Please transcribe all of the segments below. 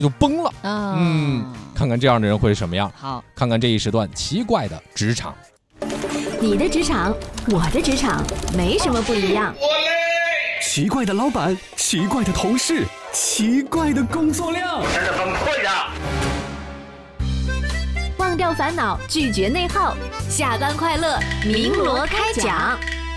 就崩了。看看这样的人会是什么样。 好， 看看这一时段奇怪的职场。 你的职场，我的职场，没什么不一样。 奇怪的老板，奇怪的同事，奇怪的工作量， 真的崩溃了。 忘掉烦恼，拒绝内耗，下班快乐，鸣锣开讲。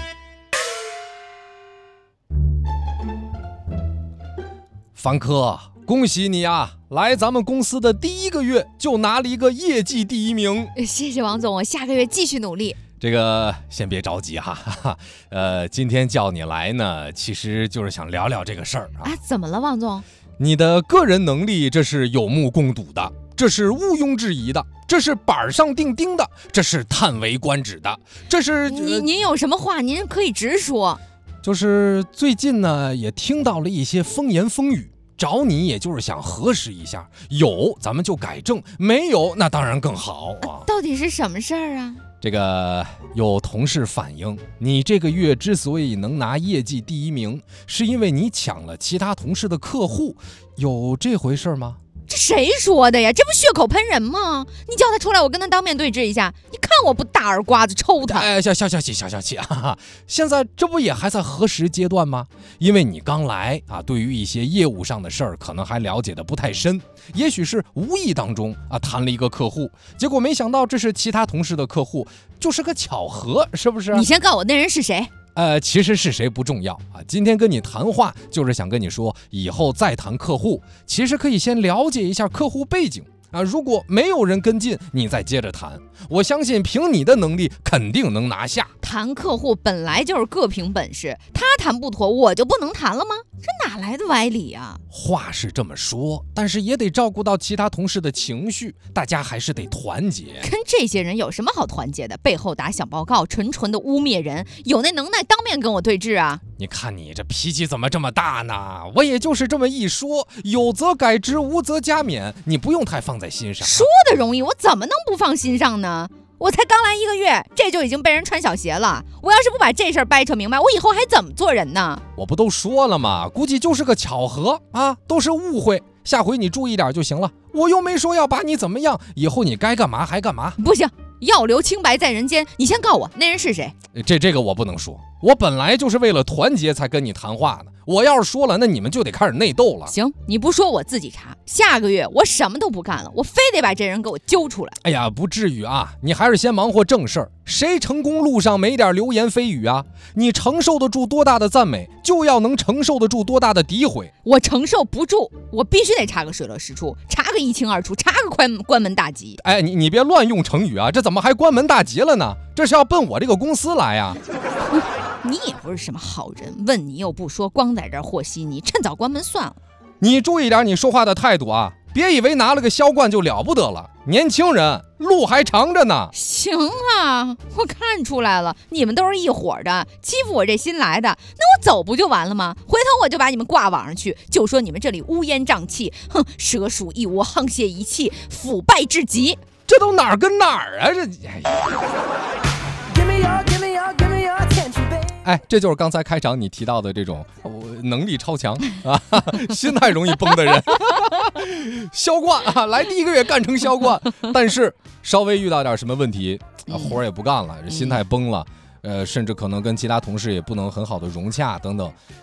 凡科，恭喜你啊！来咱们公司的第1个月就拿了一个业绩第1名。 谢谢王总，我下个月继续努力。 这个先别着急哈，今天叫你来呢，其实就是想聊聊这个事儿啊。 怎么了，王总？ 你的个人能力这是有目共睹的，这是毋庸置疑的，这是板上钉钉的，这是叹为观止的，这是您有什么话您可以直说。 就是最近呢也听到了一些风言风语，找你也就是想核实一下，有咱们就改正，没有那当然更好啊。 到底是什么事儿啊？ 这个有同事反映，你这个月之所以能拿业绩第1名，是因为你抢了其他同事的客户，有这回事吗？ 这谁说的呀？这不血口喷人吗？你叫他出来，我跟他当面对质一下。你看我不大耳刮子抽他？小气啊！现在这不也还在核实阶段吗？因为你刚来啊，对于一些业务上的事儿，可能还了解的不太深，也许是无意当中啊谈了一个客户，结果没想到这是其他同事的客户，就是个巧合，是不是？ 你先告诉我那人是谁？ 其实是谁不重要啊。今天跟你谈话就是想跟你说，以后再谈客户，其实可以先了解一下客户背景啊。如果没有人跟进，你再接着谈。我相信凭你的能力，肯定能拿下。 谈客户本来就是各凭本事，他谈不妥，我就不能谈了吗？这哪来的歪理啊？ 话是这么说，但是也得照顾到其他同事的情绪，大家还是得团结。 跟这些人有什么好团结的？背后打小报告，纯的污蔑人，有那能耐当面跟我对峙啊！ 你看你这脾气怎么这么大呢？我也就是这么一说，有则改之，无则加勉，你不用太放在心上。 说的容易，我怎么能不放心上呢？我才刚来1个月，这就已经被人穿小鞋了。我要是不把这事儿掰扯明白，我以后还怎么做人呢？ 我不都说了吗？估计就是个巧合啊，都是误会。下回你注意点就行了。我又没说要把你怎么样，以后你该干嘛还干嘛。 不行，要留清白在人间。你先告我那人是谁？ 这个我不能说，我本来就是为了团结才跟你谈话的。我要是说了，那你们就得开始内斗了。 行，你不说我自己查。下个月我什么都不干了，我非得把这人给我揪出来。 哎呀，不至于啊，你还是先忙活正事儿。谁成功路上没点流言蜚语啊？你承受得住多大的赞美，就要能承受得住多大的诋毁。 我承受不住，我必须得查个水落石出，查个一清二楚，查个关门大吉。 哎，你别乱用成语啊，这怎么还关门大吉了呢？这是要奔我这个公司来呀。 你也不是什么好人，问你又不说，光在这儿和稀泥，趁早关门算了。 你注意点你说话的态度啊，别以为拿了个销冠就了不得了，年轻人路还长着呢。 行啊，我看出来了，你们都是一伙的，欺负我这新来的，那我走不就完了吗？回头我就把你们挂网上去，就说你们这里乌烟瘴气，哼，蛇鼠一窝，沆瀣一气，腐败至极。 这都哪儿跟哪儿啊？这就是刚才开场你提到的这种能力超强啊，心态容易崩的人。销冠啊，来第1个月干成销冠，但是稍微遇到点什么问题，活也不干了，心态崩了，甚至可能跟其他同事也不能很好的融洽等等。